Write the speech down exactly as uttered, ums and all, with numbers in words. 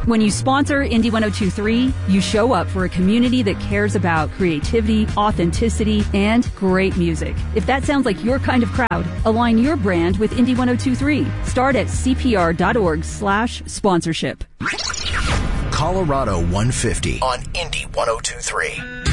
When you sponsor Indie ten twenty-three, you show up for a community that cares about creativity, authenticity, and great music. If that sounds like your kind of crowd, align your brand with Indie ten twenty-three. Start at cpr.org slash sponsorship. Colorado one fifty on Indie ten twenty-three.